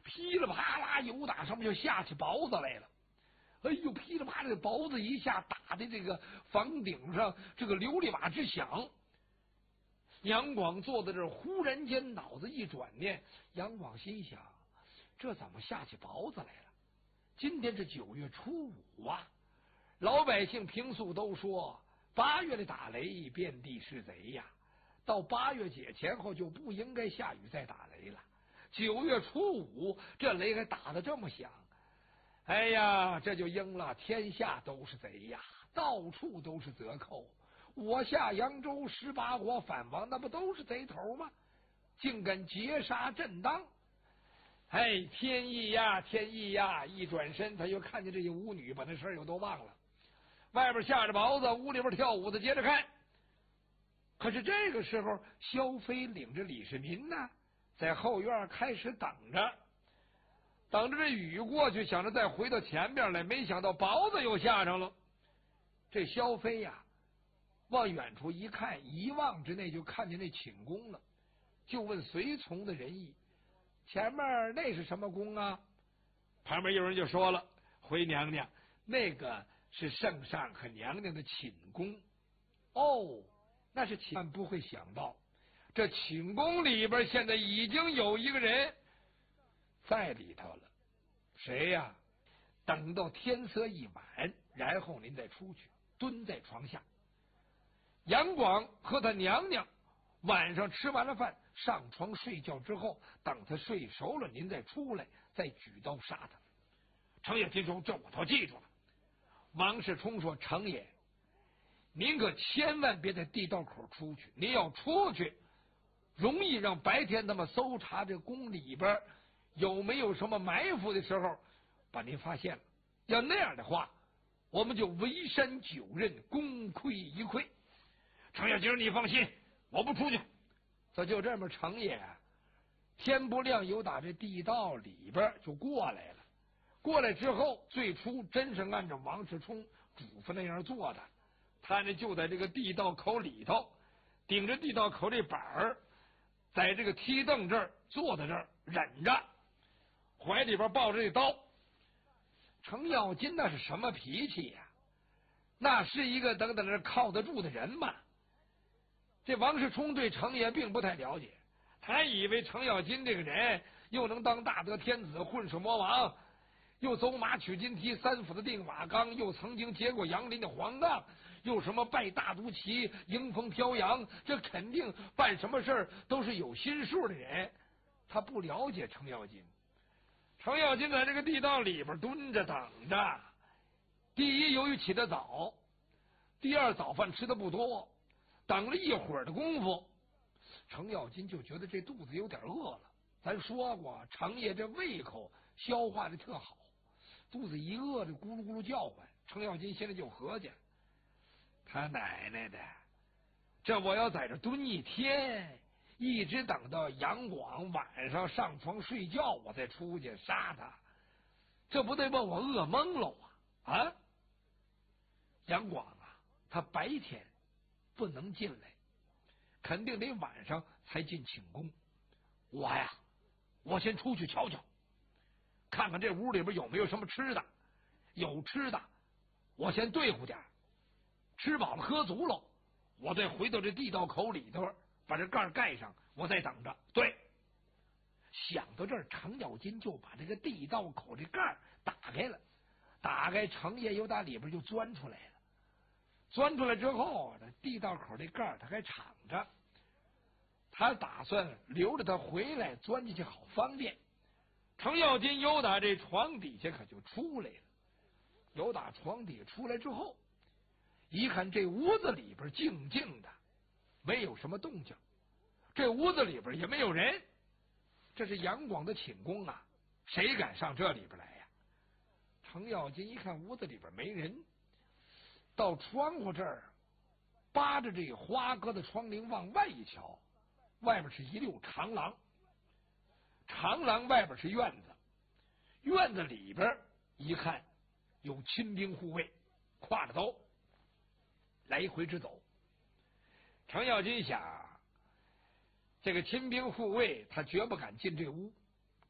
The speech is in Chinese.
噼里啪啦由打上面就下起雹子来了。哎呦，噼里啪啦，这雹子一下打的这个房顶上，这个琉璃瓦直响。杨广坐在这儿，忽然间脑子一转念，杨广心想：这怎么下起雹子来了？今天是9月初5啊！老百姓平素都说8月里打雷，遍地是贼呀。到8月节前后就不应该下雨再打雷了。9月初5，这雷还打得这么响。哎呀，这就应了天下都是贼呀，到处都是贼寇。我下扬州18国反王，那不都是贼头吗？竟敢劫杀震当！哎，天意呀，天意呀！一转身，他又看见这些舞女，把那事儿又都忘了。外边下着雹子，屋里边跳舞的接着看。可是这个时候，萧飞领着李世民呢，在后院开始等着。等着这雨过去，想着再回到前边来，没想到雹子又下上了。这萧飞呀，往远处一看，一望之内就看见那寝宫了，就问随从的人意：“前面那是什么宫啊？”旁边有人就说了：“回娘娘，那个是圣上和娘娘的寝宫。”哦，那是万不会想到，这寝宫里边现在已经有一个人在里头了。谁呀？等到天色一晚，然后您再出去，蹲在床下。杨广和他娘娘晚上吃完了饭，上床睡觉之后，等他睡熟了，您再出来，再举刀杀他。程野金说：“这我都记住了。”王世充说：“程野，您可千万别在地道口出去，您要出去，容易让白天他们搜查这宫里边有没有什么埋伏的时候，把您发现了。要那样的话，我们就围山9仞，功亏一篑。”程咬金，你放心，我不出去。这就这么，程野天不亮有打这地道里边就过来了。过来之后，最初真是按照王世充嘱咐那样做的。他呢就在这个地道口里头，顶着地道口这板儿，在这个梯凳这儿坐在这儿忍着，怀里边抱着这刀。程咬金那是什么脾气呀？那是一个等那靠得住的人吗？这王世充对程爷并不太了解，他以为程咬金这个人又能当大德天子，混世魔王，又走马取金蹄，3府的定瓦岗，又曾经接过杨林的黄杠，又什么拜大都旗，迎风飘扬，这肯定办什么事儿都是有心数的人。他不了解程咬金。程咬金在这个地道里边蹲着等着。第一，由于起得早；第二，早饭吃的不多。等了一会儿的功夫，程咬金就觉得这肚子有点饿了。咱说过，程爷这胃口消化的特好，肚子一饿就咕噜咕噜叫唤。程咬金现在就合计，他奶奶的，这我要在这蹲一天，一直等到杨广晚上上床睡觉，我再出去杀他，这不得把我饿懵了啊！杨广啊，他白天不能进来，肯定得晚上才进寝宫。我先出去瞧瞧，看看这屋里边有没有什么吃的。有吃的，我先对付点，吃饱了喝足了，我再回到这地道口里头，把这盖盖上，我再等着。对，想到这儿，程咬金就把这个地道口这盖打开了。打开，程爷由打里边就钻出来了。钻出来之后，这地道口这盖他还敞着，他打算留着他回来钻进去好方便。程咬金由打这床底下可就出来了。由打床底下出来之后，一看这屋子里边静静的，没有什么动静，这屋子里边也没有人。这是杨广的寝宫啊，谁敢上这里边来呀？程咬金一看屋子里边没人，到窗户这儿扒着这个花格的窗棂往外一瞧，外边是一溜长廊，长廊外边是院子，院子里边一看有亲兵护卫，挎着刀来回直走。程咬金想，这个亲兵护卫他绝不敢进这屋，